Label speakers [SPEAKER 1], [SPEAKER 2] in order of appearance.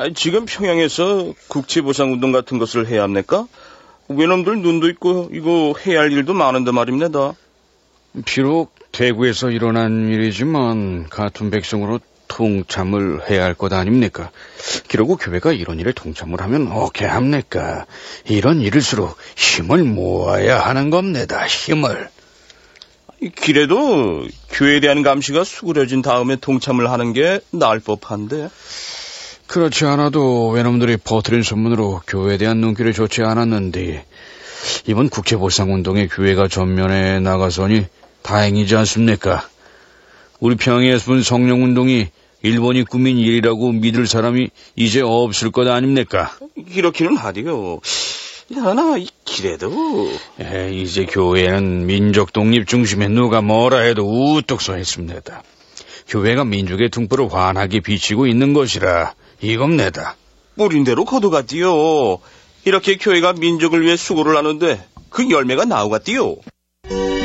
[SPEAKER 1] 지금 평양에서 국채보상운동 같은 것을 해야 합니까? 외놈들 눈도 있고 이거 해야 할 일도 많은데 말입니다.
[SPEAKER 2] 비록 대구에서 일어난 일이지만 같은 백성으로 통참을 해야 할 것 아닙니까? 그러고 교회가 이런 일에 동참을 하면 어떻게 합니까? 이런 일일수록 힘을 모아야 하는 겁니다. 힘을.
[SPEAKER 1] 그래도 교회에 대한 감시가 수그려진 다음에 동참을 하는 게 나을 법한데.
[SPEAKER 2] 그렇지 않아도 외놈들이 퍼뜨린 소문으로 교회에 대한 눈길이 좋지 않았는데 이번 국채보상운동에 교회가 전면에 나가서니 다행이지 않습니까? 우리 평양에 분 성령운동이 일본이 꾸민 일이라고 믿을 사람이 이제 없을 것 아닙니까?
[SPEAKER 1] 이렇기는 하디요. 하나 그래도
[SPEAKER 2] 이제 교회는 민족 독립 중심에 누가 뭐라 해도 우뚝 서 있습니다. 교회가 민족의 등불을 환하게 비치고 있는 것이라 이겁니다.
[SPEAKER 1] 뿌린 대로 거둬갔디요. 이렇게 교회가 민족을 위해 수고를 하는데 그 열매가 나오갔디요.